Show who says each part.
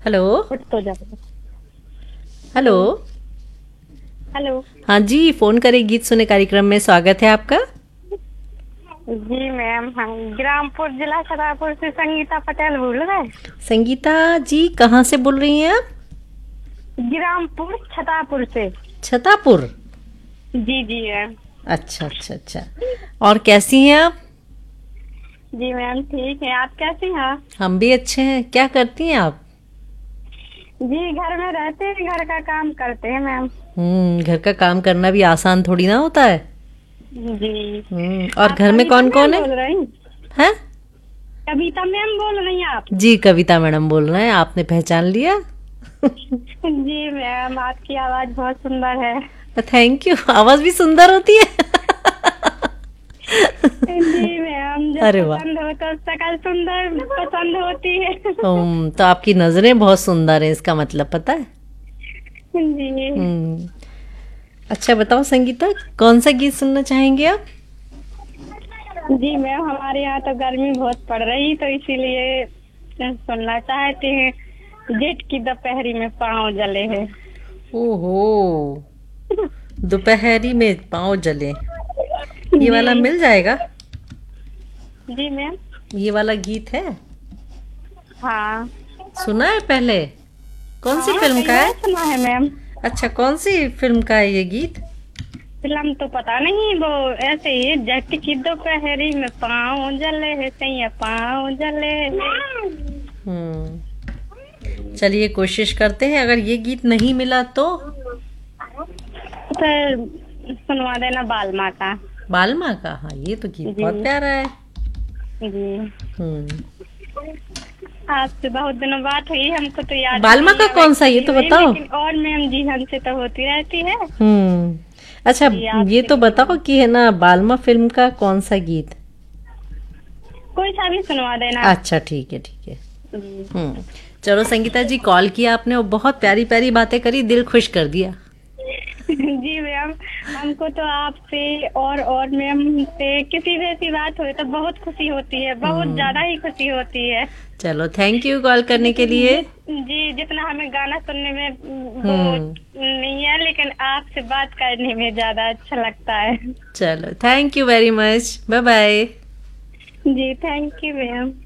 Speaker 1: Hello.
Speaker 2: उठ तो जा।
Speaker 1: हेलो।
Speaker 2: हेलो।
Speaker 1: हाँ जी, फोन करे गीत सुने कार्यक्रम में स्वागत है आपका।
Speaker 2: जी मैम, हम ग्रामपुर जिला छतरपुर से संगीता पटेल बोल रहे।
Speaker 1: संगीता जी कहाँ से बोल रही हैं आप?
Speaker 2: ग्रामपुर छतरपुर से।
Speaker 1: छतापुर।
Speaker 2: जी जी मैम।
Speaker 1: अच्छा अच्छा अच्छा। और कैसी हैं आप?
Speaker 2: जी मैम ठीक है, आप कैसी हैं?
Speaker 1: हम भी अच्छे हैं। क्या करती हैं आप?
Speaker 2: जी घर में रहते हैं, घर का काम करते हैं मैम।
Speaker 1: घर का काम करना भी आसान थोड़ी ना होता है।
Speaker 2: जी।
Speaker 1: और
Speaker 2: आप
Speaker 1: घर में
Speaker 2: कविता
Speaker 1: कौन
Speaker 2: मैम
Speaker 1: कौन है?
Speaker 2: बोल रही?
Speaker 1: हैं?
Speaker 2: कविता मैम बोल रही हैं आप?
Speaker 1: जी, कविता मैडम बोल रहे हैं। आपने पहचान लिया?
Speaker 2: जी मैम, आपकी आवाज बहुत सुंदर है।
Speaker 1: Thank you. आवाज भी सुंदर होती है।
Speaker 2: जी मैम, जब
Speaker 1: अरे वाह।
Speaker 2: पसंद हो तो सकल सुंदर पसंद होती है।
Speaker 1: तो आपकी नजरें बहुत सुंदर हैं, इसका मतलब पता है।
Speaker 2: जी।
Speaker 1: हम्म। अच्छा बताओ संगीता, कौन सा गीत सुनना चाहेंगे आप?
Speaker 2: जी मैम, हमारे यहाँ तो गर्मी बहुत पड़ रही, तो इसीलिए सुनना चाहते हैं। जेठ की दोपहरी में पाँव जले हैं।
Speaker 1: ओहो, दोपहरी में पाँव जले। ये वाला
Speaker 2: जी।
Speaker 1: मिल जाएगा?
Speaker 2: जी मैम।
Speaker 1: ये वाला गीत है?
Speaker 2: हाँ।
Speaker 1: सुना है पहले? कौन सी
Speaker 2: हाँ,
Speaker 1: फिल्म
Speaker 2: कई
Speaker 1: का
Speaker 2: बार
Speaker 1: है?
Speaker 2: सुना है मैम।
Speaker 1: अच्छा, कौन सी फिल्म का है ये गीत?
Speaker 2: फिल्म तो पता नहीं, वो ऐसे ही जेठ की दोपहरी में पाँव जले है सैया पाँव जले है।
Speaker 1: हम्म। चलिए कोशिश करते हैं, अगर ये गीत नहीं मिला तो
Speaker 2: फिर सुनवा देना बाल माँ का।
Speaker 1: बाल माँ का? हाँ, ये तो गीत बहुत
Speaker 2: जी।
Speaker 1: प्यारा है।
Speaker 2: जी।
Speaker 1: हम्म।
Speaker 2: आपसे बहुत दिनों बात हुई, हमको तो याद
Speaker 1: बाल माँ
Speaker 2: नहीं
Speaker 1: का
Speaker 2: है
Speaker 1: कौन सा, ये
Speaker 2: वैसे
Speaker 1: तो
Speaker 2: हुई,
Speaker 1: बताओ।
Speaker 2: लेकिन और मैम जी हमसे तो होती रहती है।
Speaker 1: अच्छा,
Speaker 2: जी
Speaker 1: ये
Speaker 2: आपसे
Speaker 1: तो
Speaker 2: नहीं
Speaker 1: बताओ
Speaker 2: हुई।
Speaker 1: कि है ना, बालमा फिल्म का कौन सा गीत?
Speaker 2: कोई सा भी सुनवा देना।
Speaker 1: अच्छा ठीक है ठीक है।
Speaker 2: जी।
Speaker 1: चलो संगीता जी, कॉल किया आपने और बहुत प्यारी प्यारी बातें करी, दिल खुश कर दिया।
Speaker 2: जी मैम, हमको तो आपसे और मैम से किसी भी ऐसी बात हो तो बहुत खुशी होती है, बहुत ज्यादा ही खुशी होती है।
Speaker 1: चलो, थैंक यू कॉल करने के लिए।
Speaker 2: जी, जितना हमें गाना सुनने में वो
Speaker 1: हम्म।
Speaker 2: नहीं है, लेकिन आपसे बात करने में ज्यादा अच्छा लगता है।
Speaker 1: चलो, thank you very much. Bye bye.
Speaker 2: Ji thank you ma'am.